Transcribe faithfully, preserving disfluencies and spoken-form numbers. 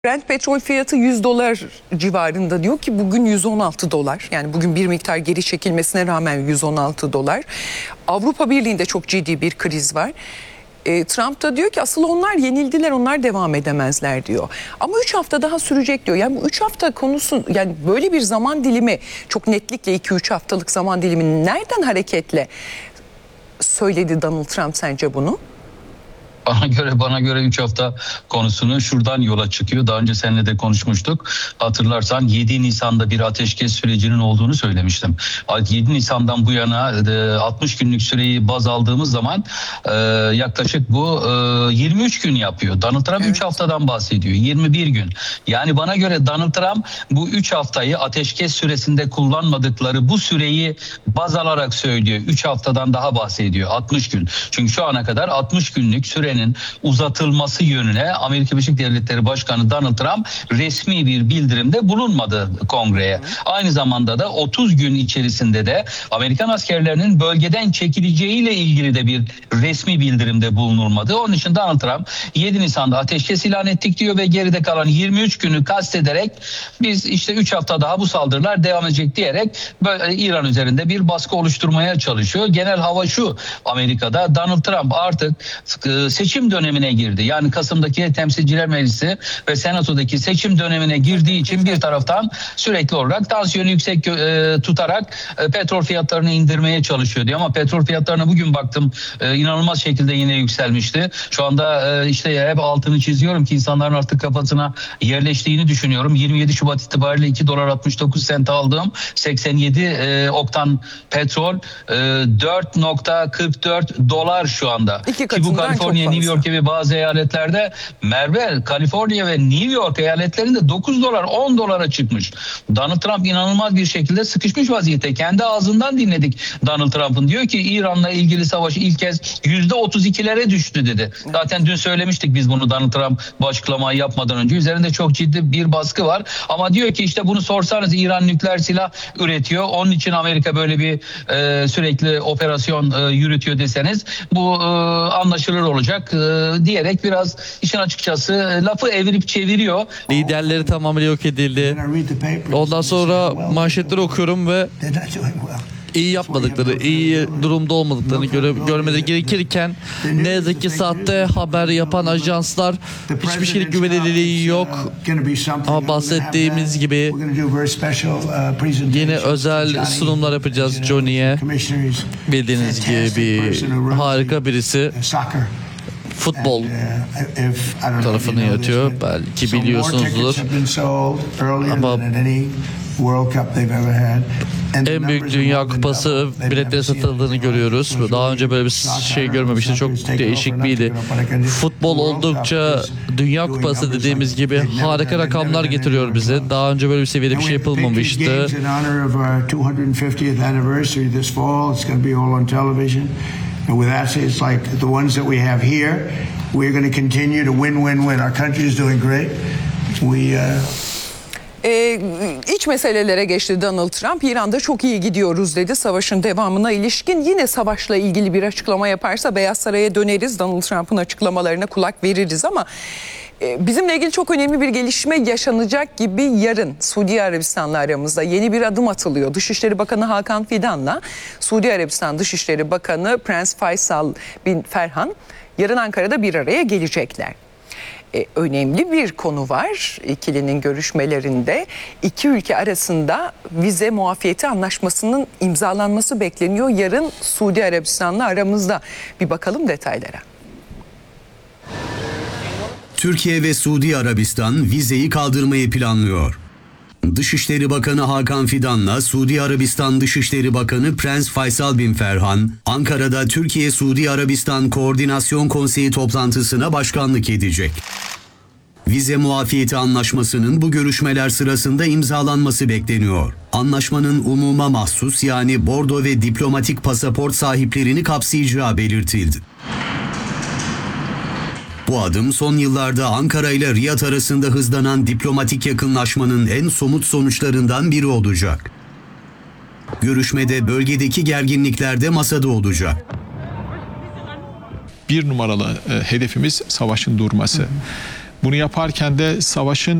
Brent petrol fiyatı yüz dolar civarında, diyor ki bugün yüz on altı dolar. Yani bugün bir miktar geri çekilmesine rağmen yüz on altı dolar. Avrupa Birliği'nde çok ciddi bir kriz var. E, Trump da diyor ki asıl onlar yenildiler, onlar devam edemezler diyor. Ama üç hafta daha sürecek diyor. Yani bu üç hafta konusu, yani böyle bir zaman dilimi, çok netlikle iki üç haftalık zaman dilimi nereden hareketle söyledi Donald Trump sence bunu? Bana göre bana göre üç hafta konusunu şuradan yola çıkıyor. Daha önce seninle de konuşmuştuk. Hatırlarsan yedi Nisan'da bir ateşkes sürecinin olduğunu söylemiştim. yedi Nisan'dan bu yana altmış günlük süreyi baz aldığımız zaman yaklaşık bu yirmi üç gün yapıyor. Donald Trump evet. üç haftadan bahsediyor. yirmi bir gün. Yani bana göre Donald Trump bu üç haftayı ateşkes süresinde kullanmadıkları bu süreyi baz alarak söylüyor. üç haftadan daha bahsediyor. altmış gün. Çünkü şu ana kadar altmış günlük süre uzatılması yönüne Amerika Birleşik Devletleri Başkanı Donald Trump resmi bir bildirimde bulunmadı kongreye. Hı. Aynı zamanda da otuz gün içerisinde de Amerikan askerlerinin bölgeden çekileceğiyle ilgili de bir resmi bildirimde bulunulmadı. Onun için Donald Trump yedi Nisan'da ateşkes ilan ettik diyor ve geride kalan yirmi üç günü kastederek biz işte üç hafta daha bu saldırılar devam edecek diyerek böyle İran üzerinde bir baskı oluşturmaya çalışıyor. Genel hava şu Amerika'da, Donald Trump artık seçim dönemine girdi. Yani Kasım'daki Temsilciler Meclisi ve Senato'daki seçim dönemine girdiği için bir taraftan sürekli olarak tansiyonu yüksek e, tutarak e, petrol fiyatlarını indirmeye çalışıyor diyor. Ama petrol fiyatlarına bugün baktım e, inanılmaz şekilde yine yükselmişti. Şu anda e, işte hep altını çiziyorum ki insanların artık kafasına yerleştiğini düşünüyorum. yirmi yedi Şubat itibariyle iki dolar altmış dokuz sent aldığım seksen yedi e, oktan petrol e, dört nokta kırk dört dolar şu anda. İki ki bu Kaliforniya, New York gibi bazı eyaletlerde Merve, Kaliforniya ve New York eyaletlerinde dokuz dolar on dolara çıkmış. Donald Trump inanılmaz bir şekilde sıkışmış vaziyette. Kendi ağzından dinledik Donald Trump'ın. Diyor ki İran'la ilgili savaşı ilk kez yüzde otuz ikilere düştü dedi. Zaten dün söylemiştik biz bunu Donald Trump bu açıklamayı yapmadan önce. Üzerinde çok ciddi bir baskı var. Ama diyor ki işte bunu sorsanız İran nükleer silah üretiyor. Onun için Amerika böyle bir e, sürekli operasyon e, yürütüyor deseniz bu e, anlaşılır olacak e, diyerek biraz işin açıkçası e, lafı evirip çeviriyor. Liderleri tamamıyla yok edildi. Ondan sonra manşetleri okuyorum ve iyi yapmadıkları, iyi durumda olmadıklarını göre, görmeleri gerekirken ne yazık ki sahte haber yapan ajanslar hiçbir şey güvenilirliği yok. Ama bahsettiğimiz gibi yine özel sunumlar yapacağız Johnny'ye. Bildiğiniz gibi harika birisi. Futbol tarafını yatıyor. Belki biliyorsunuzdur. Ama en büyük Dünya Kupası biletleri satıldığını görüyoruz. Daha önce böyle bir şey görmemiştim. Çok değişik biriydi. Futbol oldukça Dünya Kupası dediğimiz gibi harika rakamlar getiriyor bize. Daha önce böyle bir seviyede bir şey yapılmamıştı. And with that, it's like the ones that we have here, we're going to continue to win, win, win. Our country is doing great. We uh... Ee, iç meselelere geçti Donald Trump. İran'da çok iyi gidiyoruz dedi. Savaşın devamına ilişkin yine savaşla ilgili bir açıklama yaparsa Beyaz Saray'a döneriz. Donald Trump'ın açıklamalarına kulak veririz ama e, bizimle ilgili çok önemli bir gelişme yaşanacak gibi yarın Suudi Arabistan'la aramızda yeni bir adım atılıyor. Dışişleri Bakanı Hakan Fidan'la Suudi Arabistan Dışişleri Bakanı Prens Faysal bin Ferhan yarın Ankara'da bir araya gelecekler. Ee, önemli bir konu var ikilinin görüşmelerinde. İki ülke arasında vize muafiyeti anlaşmasının imzalanması bekleniyor. Yarın Suudi Arabistan'la aramızda. Bir bakalım detaylara. Türkiye ve Suudi Arabistan vizeyi kaldırmayı planlıyor. Dışişleri Bakanı Hakan Fidan'la Suudi Arabistan Dışişleri Bakanı Prens Faysal bin Ferhan, Ankara'da Türkiye-Suudi Arabistan Koordinasyon Konseyi toplantısına başkanlık edecek. Vize muafiyeti anlaşmasının bu görüşmeler sırasında imzalanması bekleniyor. Anlaşmanın umuma mahsus yani bordo ve diplomatik pasaport sahiplerini kapsayacağı belirtildi. Bu adım son yıllarda Ankara ile Riyad arasında hızlanan diplomatik yakınlaşmanın en somut sonuçlarından biri olacak. Görüşmede bölgedeki gerginlikler de masada olacak. Bir numaralı e, hedefimiz savaşın durması. Bunu yaparken de savaşın